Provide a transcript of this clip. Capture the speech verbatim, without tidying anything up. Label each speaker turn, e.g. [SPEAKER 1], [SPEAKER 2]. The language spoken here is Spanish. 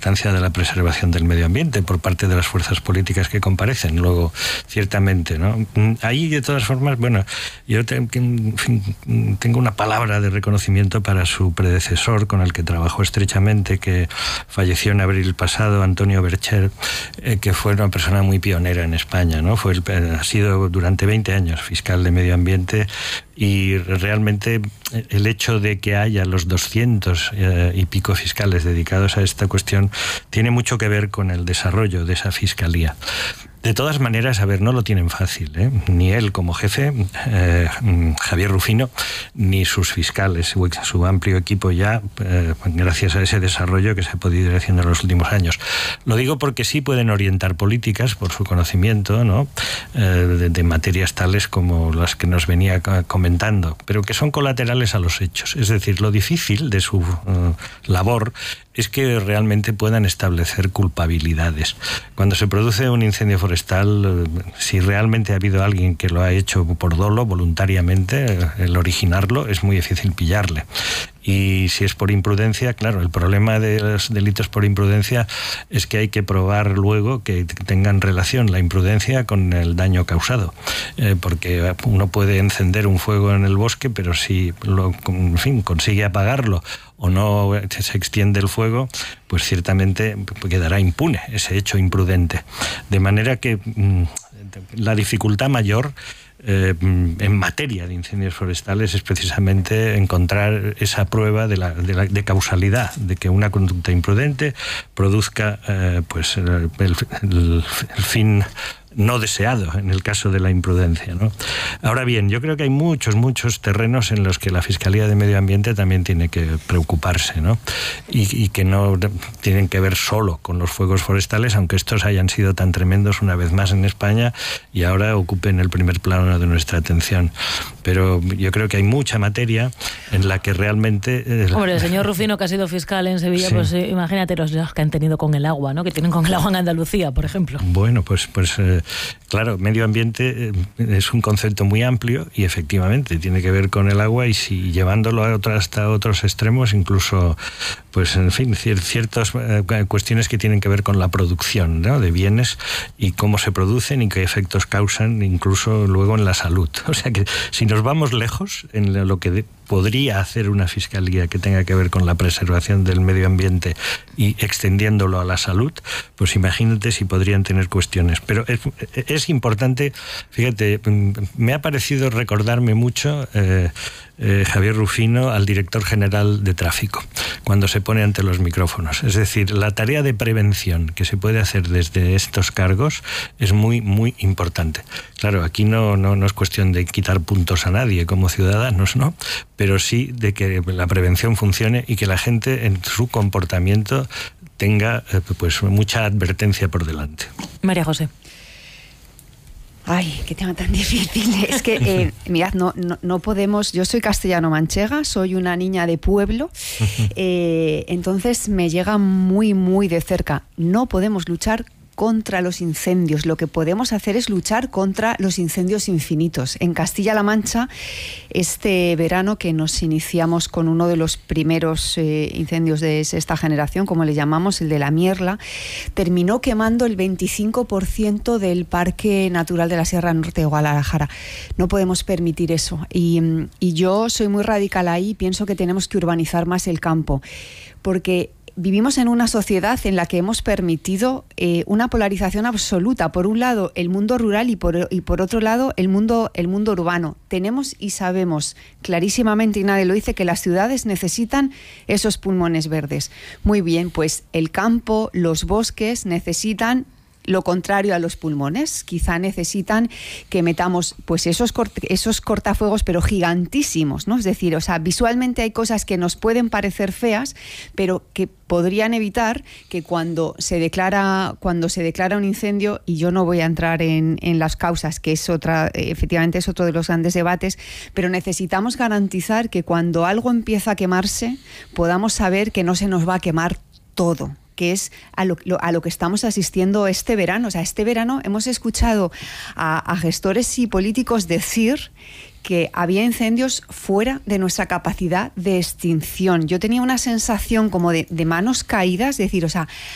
[SPEAKER 1] importancia de la preservación del medio ambiente por parte de las fuerzas políticas que comparecen. Luego, ciertamente, ¿no? Ahí, de todas formas, bueno, yo te, en fin, tengo una palabra de reconocimiento para su predecesor, con el que trabajó estrechamente, que falleció en abril pasado, Antonio Bercher, eh, que fue una persona muy pionera en España, ¿no? Fue el, ha sido durante veinte años fiscal de medio ambiente, y realmente el hecho de que haya los doscientos eh, y pico fiscales dedicados a esta cuestión tiene mucho que ver con el desarrollo de esa fiscalía. De todas maneras, a ver, no lo tienen fácil, ¿eh? Ni él como jefe, eh, Javier Rufino, ni sus fiscales, su, su amplio equipo ya, eh, gracias a ese desarrollo que se ha podido ir haciendo en los últimos años. Lo digo porque sí pueden orientar políticas por su conocimiento, ¿no? eh, de, de materias tales como las que nos venía comentando, pero que son colaterales a los hechos. Es decir, lo difícil de su uh, labor es que realmente puedan establecer culpabilidades. Cuando se produce un incendio forestal, si realmente ha habido alguien que lo ha hecho por dolo, voluntariamente, el originarlo, es muy difícil pillarle. Y si es por imprudencia, claro, el problema de los delitos por imprudencia es que hay que probar luego que tengan relación la imprudencia con el daño causado. Eh, porque uno puede encender un fuego en el bosque, pero si lo, en fin, consigue apagarlo o no se extiende el fuego, pues ciertamente quedará impune ese hecho imprudente. De manera que mmm, la dificultad mayor Eh, en materia de incendios forestales es precisamente encontrar esa prueba de, la, de, la, de causalidad, de que una conducta imprudente produzca eh, pues el, el, el fin no deseado en el caso de la imprudencia, ¿no? Ahora bien, yo creo que hay muchos, muchos terrenos en los que la Fiscalía de Medio Ambiente también tiene que preocuparse, ¿no? Y, y que no tienen que ver solo con los fuegos forestales, aunque estos hayan sido tan tremendos una vez más en España y ahora ocupen el primer plano de nuestra atención. Pero yo creo que hay mucha materia en la que realmente... Eh,
[SPEAKER 2] Hombre, el señor Rufino, que ha sido fiscal en Sevilla, sí. pues eh, imagínate los líos que han tenido con el agua, ¿no? Que tienen con el agua en Andalucía, por ejemplo.
[SPEAKER 1] Bueno, pues... pues eh, claro, medio ambiente es un concepto muy amplio y efectivamente tiene que ver con el agua, y si llevándolo a otro, hasta otros extremos, incluso, pues en fin, ciertas cuestiones que tienen que ver con la producción, ¿no?, de bienes y cómo se producen y qué efectos causan, incluso luego en la salud. O sea que si nos vamos lejos en lo que podría hacer una fiscalía que tenga que ver con la preservación del medio ambiente y extendiéndolo a la salud, pues imagínate si podrían tener cuestiones. Pero es, es importante, fíjate, me ha parecido recordarme mucho eh, eh, Javier Rufino al director general de tráfico, cuando se pone ante los micrófonos. Es decir, la tarea de prevención que se puede hacer desde estos cargos es muy, muy importante. Claro, aquí no, no, no es cuestión de quitar puntos a nadie como ciudadanos, ¿no?, pero sí de que la prevención funcione y que la gente en su comportamiento tenga pues mucha advertencia por delante.
[SPEAKER 2] María José.
[SPEAKER 3] Ay, qué tema tan difícil. Es que, eh, mirad, no, no, no podemos... Yo soy castellano-manchega, soy una niña de pueblo, eh, entonces me llega muy, muy de cerca. No podemos luchar contra los incendios. Lo que podemos hacer es luchar contra los incendios infinitos. En Castilla-La Mancha, este verano que nos iniciamos con uno de los primeros eh, incendios de esta generación, como le llamamos, el de la Mierla, terminó quemando el veinticinco por ciento del Parque Natural de la Sierra Norte de Guadalajara. No podemos permitir eso. Y, y yo soy muy radical ahí, pienso que tenemos que urbanizar más el campo, porque vivimos en una sociedad en la que hemos permitido eh, una polarización absoluta. Por un lado, el mundo rural y por, y por otro lado, el mundo, el mundo urbano. Tenemos y sabemos clarísimamente, y nadie lo dice, que las ciudades necesitan esos pulmones verdes. Muy bien, pues el campo, los bosques necesitan lo contrario a los pulmones. Quizá necesitan que metamos pues esos, cort- esos cortafuegos, pero gigantísimos, ¿no? Es decir, o sea, visualmente hay cosas que nos pueden parecer feas, pero que podrían evitar que cuando se declara, cuando se declara un incendio, y yo no voy a entrar en, en las causas, que es otra, efectivamente es otro de los grandes debates, pero necesitamos garantizar que cuando algo empieza a quemarse, podamos saber que no se nos va a quemar todo, que es a lo, a lo que estamos asistiendo este verano. O sea, este verano hemos escuchado a, a gestores y políticos decir que había incendios fuera de nuestra capacidad de extinción. Yo tenía una sensación como de, de manos caídas, es decir, o sea,